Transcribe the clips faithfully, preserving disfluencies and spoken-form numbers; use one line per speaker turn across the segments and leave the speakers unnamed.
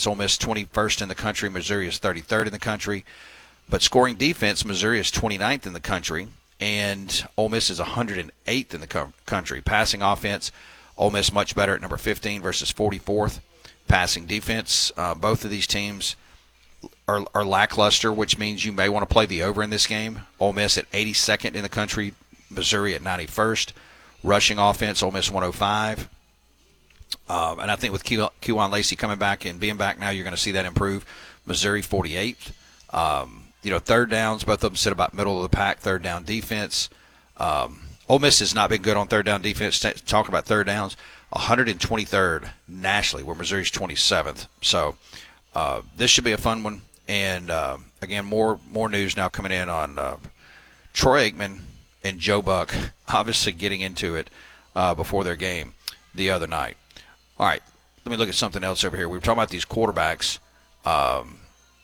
offense, Ole Miss twenty-first in the country. Missouri is thirty-third in the country. But scoring defense, Missouri is twenty-ninth in the country, and Ole Miss is one hundred eighth in the co- country. Passing offense, Ole Miss much better at number fifteen versus forty-fourth. Passing defense, uh, both of these teams are, are lackluster, which means you may want to play the over in this game. Ole Miss at eighty-second in the country, Missouri at ninety-first. Rushing offense, Ole Miss one oh five. Um, and I think with Ke- Kewan Lacey coming back and being back now, you're going to see that improve. Missouri forty-eighth. Um, you know, third downs, both of them sit about middle of the pack, third down defense. Um, Ole Miss has not been good on third down defense. T- talking about third downs, one hundred twenty-third nationally, where Missouri's twenty-seventh. So uh, this should be a fun one. And, uh, again, more more news now coming in on uh, Troy Aikman and Joe Buck obviously getting into it uh, before their game the other night. All right, let me look at something else over here. We were talking about these quarterbacks. Um,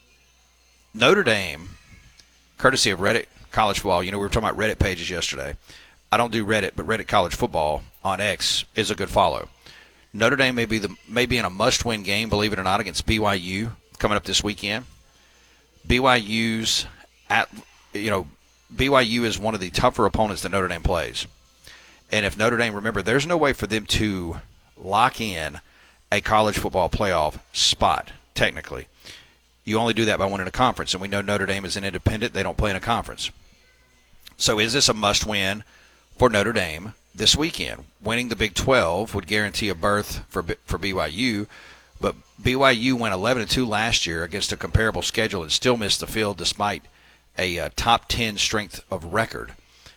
Notre Dame, courtesy of Reddit College Football, you know, we were talking about Reddit pages yesterday. I don't do Reddit, but Reddit College Football on X is a good follow. Notre Dame may be, the, may be in a must-win game, believe it or not, against B Y U coming up this weekend. B Y U's at, you know, B Y U is one of the tougher opponents that Notre Dame plays. And if Notre Dame, remember, there's no way for them to lock in a college football playoff spot, technically. You only do that by winning a conference, and we know Notre Dame is an independent. They don't play in a conference. So is this a must-win for Notre Dame this weekend? Winning the Big twelve would guarantee a berth for for B Y U, but B Y U went eleven and two last year against a comparable schedule and still missed the field despite a uh, top ten strength of record.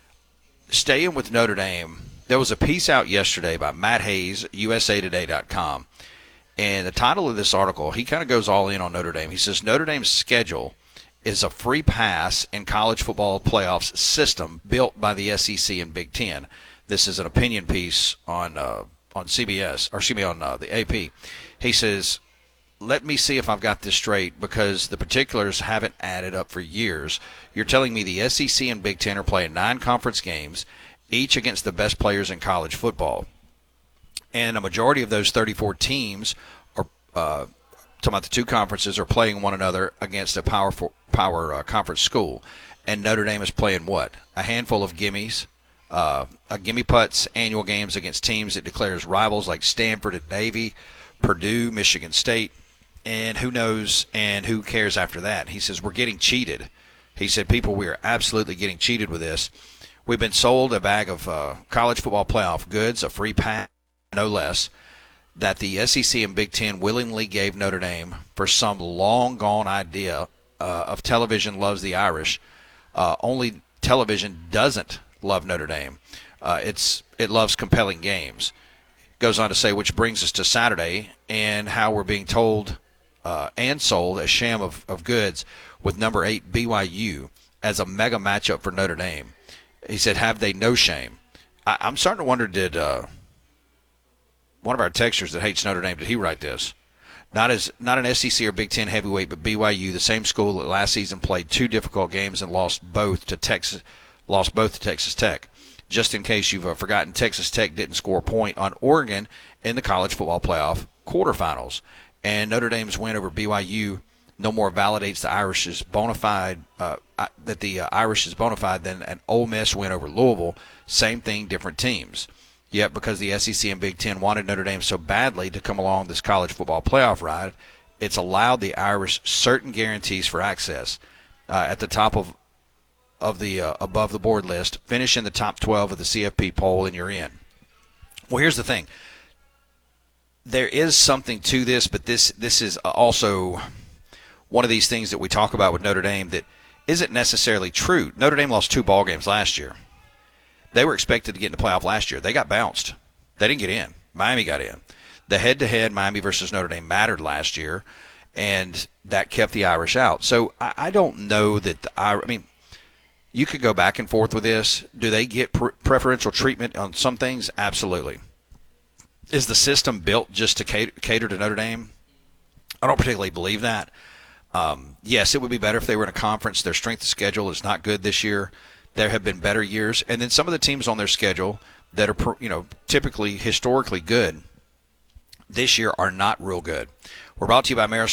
Staying with Notre Dame, there was a piece out yesterday by Matt Hayes, U S A Today dot com, and the title of this article, he kind of goes all in on Notre Dame. He says Notre Dame's schedule is a free pass in college football playoffs system built by the S E C and Big Ten. This is an opinion piece on uh, on C B S, or excuse me, on uh, the A P. He says, let me see if I've got this straight, because the particulars haven't added up for years. You're telling me the S E C and Big Ten are playing nine conference games, each against the best players in college football. And a majority of those thirty-four teams are, uh, talking about the two conferences, are playing one another against a power power uh, conference school. And Notre Dame is playing what? A handful of gimmies, uh, a gimme putts annual games against teams it declares rivals like Stanford and Navy, Purdue, Michigan State, and who knows and who cares after that. He says, we're getting cheated. He said, people, we are absolutely getting cheated with this. We've been sold a bag of uh, college football playoff goods, a free pass, no less, that the S E C and Big Ten willingly gave Notre Dame for some long-gone idea uh, of television loves the Irish. Uh, only television doesn't love Notre Dame. Uh, it's it loves compelling games. Goes on to say, which brings us to Saturday and how we're being told uh, and sold a sham of, of goods with number eight B Y U as a mega matchup for Notre Dame. He said, have they no shame? I, I'm starting to wonder, did uh, one of our texters that hates Notre Dame, did he write this? Not as not an S E C or Big Ten heavyweight, but B Y U, the same school that last season played two difficult games and lost both to Texas, lost both to Texas Tech. Just in case you've uh, forgotten, Texas Tech didn't score a point on Oregon in the college football playoff quarterfinals. And Notre Dame's win over B Y U no more validates the Irish's bona fide, uh, that the uh, Irish is bona fide than an Ole Miss win over Louisville. Same thing, different teams. Yet because the S E C and Big Ten wanted Notre Dame so badly to come along this college football playoff ride, it's allowed the Irish certain guarantees for access uh, at the top of of the uh, above the board list. Finish in the top twelve of the C F P poll and you're in. Well, here's the thing. There is something to this, but this this is also one of these things that we talk about with Notre Dame that isn't necessarily true. Notre Dame lost two ball games last year. They were expected to get in the playoff last year. They got bounced. They didn't get in. Miami got in. The head-to-head Miami versus Notre Dame mattered last year, and that kept the Irish out. So I, I don't know that the Irish – I mean, you could go back and forth with this. Do they get pre- preferential treatment on some things? Absolutely. Is the system built just to cater, cater to Notre Dame? I don't particularly believe that. Um, yes, it would be better if they were in a conference. Their strength of schedule is not good this year. There have been better years. And then some of the teams on their schedule that are, you know, typically historically good this year are not real good. We're brought to you by Maris